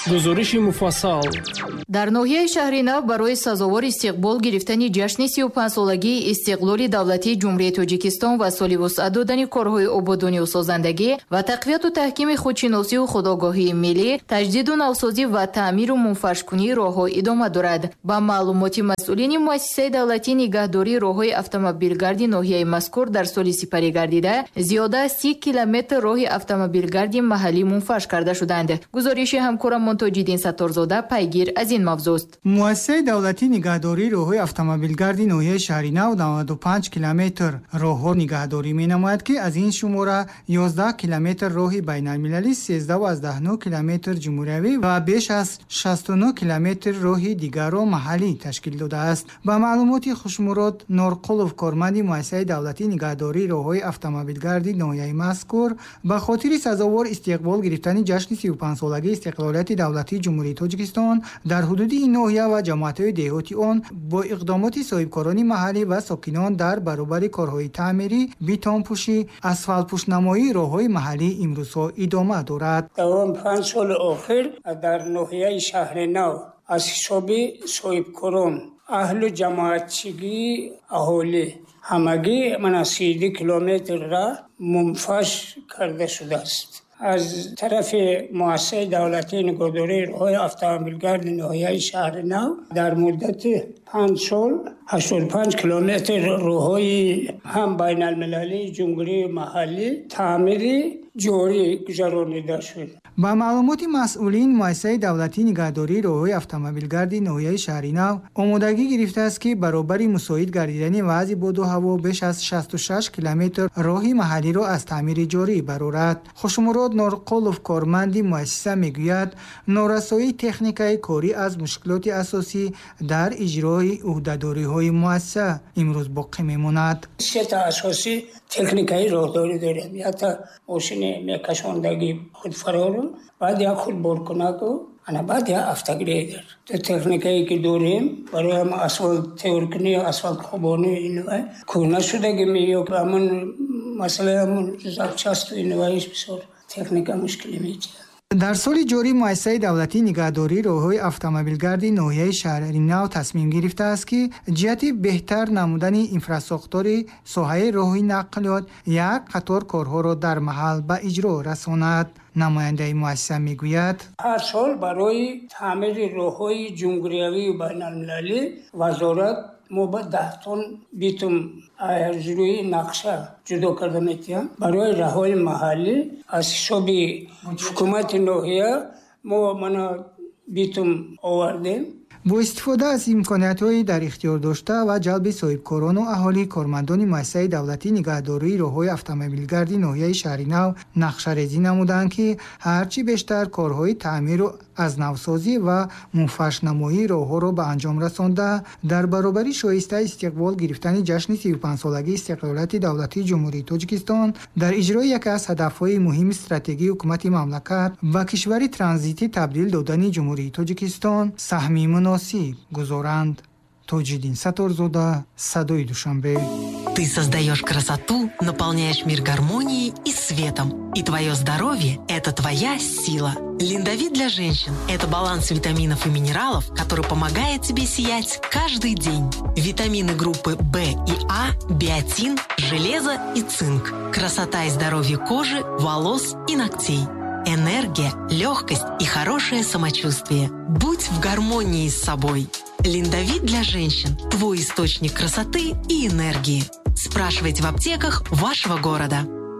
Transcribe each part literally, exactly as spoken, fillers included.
гузориши муфассал. дар ноҳияи шаҳри нав барои сазовор истиқбол гирифтани ҷашни сию панҷсолагии истиқлоли давлатии ҷумҳурияи Тоҷикистон ва соли вусъат додани корҳои ободонию созандагӣ ва тақвияту таҳкими худшиносию худогоҳии миллӣ, таҷдиду навсозӣ ва таъмиру мунфашкунии роҳҳо идома дорад. ба маълумоти масъулини муассисаи давлатии нигаҳдории роҳҳои автомобилгарди ноҳияи мазкур дар соли сипарӣ гардида зиёда аз си километр роҳи автомобилгарди маҳаллӣ мунфаш карда шуданд. гузориши ҳамкорам Монтоҷиддин Сатторзода пайгир аз ин мавзӯст. муассисаи давлатии нигаҳдории роҳҳои автомобилгарди ноҳияи шаҳри нав наваду панҷ километр роҳҳо нигаҳдорӣ менамояд, ки аз ин шумора ёздаҳ километр роҳи байналмилалӣ, сездаҳу аздаҳ нӯ километр ҷумҳуриявӣ ва беш аз шасту нӯ километр роҳи дигарро маҳаллӣ ташкил додааст. ба маълумоти Хушмурод Норқулов, корманди муассисаи давлатии нигаҳдории роҳҳои автомобилгарди ноҳияи мазкур, ба хотири сазовор истиқбол гирифтани ҷашни сию панҷсолагии истиқлолияти давлатии ҷумҳурии Тоҷикистон дар ҳудуди ин ноҳия ва ҷамоатҳои деҳоти он бо иқдомоти соҳибкорони маҳаллӣ ва сокинон дар баробари корҳои таъмирӣ, битонпӯшӣ, асфалтпӯшнамоии роҳҳои маҳаллӣ имрӯзҳо идома дорад. давом панҷ соли охир дар ноҳияи шаҳри нав аз ҳисоби соҳибкорон, аҳлу ҷамоатчигии аҳолӣ ҳамагӣ мана سی و دو километрра мунфаш карда шудааст. аз тарафи муассисаи давлатии нигаҳдории роҳҳои автомобилгарди ноҳияи шаҳри нав дар муддати панҷ сол ҳаштоду панҷ километр роҳҳои ҳам байналмилалӣ, ҷумҳурии маҳаллӣ таъмири ҷорӣ гузаронида шуд. ба маълумоти масъулин муассисаи давлатии нигаҳдории роҳҳои автомобилгарди ноҳияи шаҳри нав омодагӣ гирифтааст, ки баробари мусоид гардидани вазъи боду ҳаво беш аз шасту шаш километр роҳи маҳаллиро аз таъмири ҷорӣ барорад. Хушмурод Норқулов, корманди муассиса, мегӯяд норасоии техникаи корӣ аз мушкилоти асосӣ дар иҷрои уҳдадориҳои муассиса имрӯз боқӣ мемонад. сета асосӣ техникаи роҳдорӣ дорем. якта мошини мекашондаги худфароро, баъд як худборкунаку, ана баъд як автогрейдер. то техникае ки дорем барои ҳам асфалт теоркунӣ, асфалт хобонӣ инва кӯна шудаги меёк ҳамон масъалаи ҳамон запчасту инваиш бисёр техника мушкилӣ мечиҳад. дар соли ҷорӣ муассисаи давлатии нигаҳдории роҳҳои автомобилгарди ноҳияи шаҳри нав тасмим гирифтааст, ки ҷиҳати беҳтар намудани инфраструктураи соҳаи роҳи нақлиёт як қатор корҳоро дар маҳал ба иҷро расонад. намояндаи муассиса мегӯяд ҳар сол барои таъмири роҳҳои ҷумҳуриявию байналмилалӣ вазорат мо ба даҳ тон битум аз рӯи нақша ҷудо карда метиҳам. барои раҳои маҳаллӣ аз ҳисоби ҳукумати ноҳия мо мана битум овардем. бо истифода аз имкониятҳои дар ихтиёр дошта ва ҷалби соҳибкорону аҳолӣ, кормандони муассисаи давлатии нигаҳдории роҳҳои автомобилгарди ноҳияи шаҳри нав нақшарезӣ намуданд, ки ҳарчи бештар корҳои таъмиру аз навсозӣ ва мунфашнамоии роҳҳоро ба анҷом расонда, дар баробари шоиста истиқбол гирифтани ҷашни сию панҷсолагии истиқлолияти давлатии ҷумҳурии Тоҷикистон дар иҷрои яке аз ҳадафҳои муҳими стратегии ҳукумати мамлакат ба кишвари транзитӣ табдил додани ҷумҳурии Тоҷикистон саҳми муносиб гузоранд. Тоҷиддин Сатторзода, Садои Душанбе. Ты создаешь красоту, наполняешь мир гармонией и светом. И твое здоровье – это твоя сила. Линдавит для женщин – это баланс витаминов и минералов, который помогает тебе сиять каждый день. Витамины группы В и А, биотин, железо и цинк. Красота и здоровье кожи, волос и ногтей. Энергия, легкость и хорошее самочувствие. Будь в гармонии с собой. Линдавит для женщин – твой источник красоты и энергии. Спрашивайте в аптеках вашего города.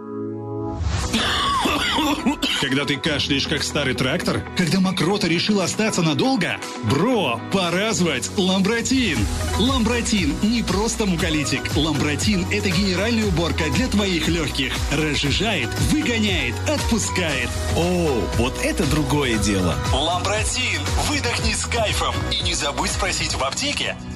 Когда ты кашляешь, как старый трактор? Когда мокрота решила остаться надолго? Бро, пора звать Ламбротин! Ламбротин не просто муколитик. Ламбротин – это генеральная уборка для твоих легких. Разжижает, выгоняет, отпускает. О, вот это другое дело. Ламбротин! Выдохни с кайфом! И не забудь спросить в аптеке